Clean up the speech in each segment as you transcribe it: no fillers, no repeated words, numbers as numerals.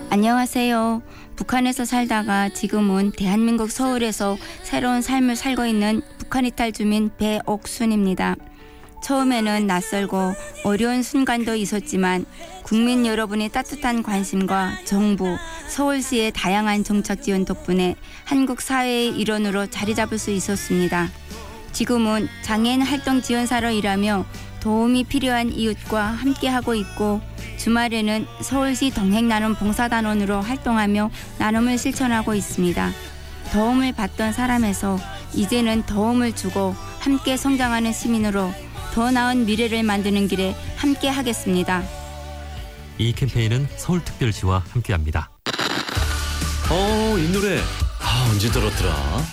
안녕하세요. 북한에서 살다가 지금은 대한민국 서울에서 새로운 삶을 살고 있는 북한 이탈 주민 배옥순입니다. 처음에는 낯설고 어려운 순간도 있었지만 국민 여러분의 따뜻한 관심과 정부, 서울시의 다양한 정책 지원 덕분에 한국 사회의 일원으로 자리 잡을 수 있었습니다. 지금은 장애인 활동 지원사로 일하며 도움이 필요한 이웃과 함께하고 있고 주말에는 서울시 동행나눔 봉사단원으로 활동하며 나눔을 실천하고 있습니다. 도움을 받던 사람에서 이제는 도움을 주고 함께 성장하는 시민으로 더 나은 미래를 만드는 길에 함께 하겠습니다. 이 캠페인은 서울특별시와 함께합니다. 이 노래 언제 들었더라?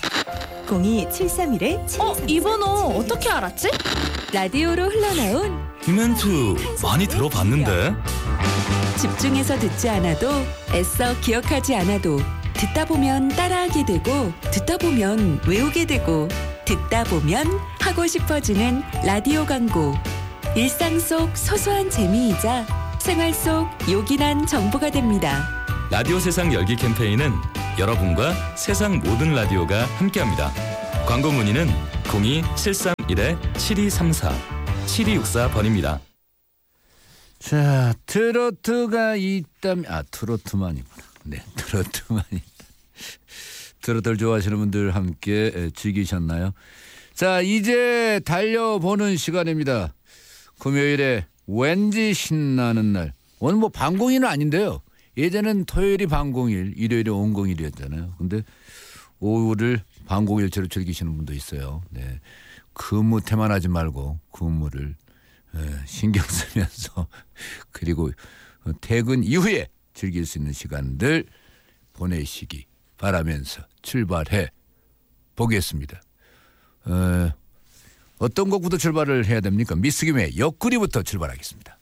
02731-7234. 이 번호 어떻게 알았지? 라디오로 흘러나온 이 멘트 많이 들어봤는데? 집중해서 듣지 않아도 애써 기억하지 않아도 듣다 보면 따라하게 되고 듣다 보면 외우게 되고 듣다 보면 하고 싶어지는 라디오 광고. 일상 속 소소한 재미이자 생활 속 요긴한 정보가 됩니다. 라디오 세상 열기 캠페인은 여러분과 세상 모든 라디오가 함께합니다. 광고 문의는 02731-7234 7264번입니다. 자, 트로트가 있다면 트로트만이구나. 네, 트로트만 있다. 트로트를 좋아하시는 분들 함께 즐기셨나요? 자, 이제 달려보는 시간입니다. 금요일에 왠지 신나는 날. 오늘 뭐 방공일은 아닌데요. 예전엔 토요일이 방공일, 일요일이 온공일이었잖아요. 근데 오후를 방공일처럼 즐기시는 분도 있어요. 네, 근무 태만하지 말고 근무를 신경 쓰면서 그리고 퇴근 이후에 즐길 수 있는 시간들 보내시기 바라면서 출발해 보겠습니다. 어떤 곡부터 출발을 해야 됩니까? 미스김의 옆구리부터 출발하겠습니다.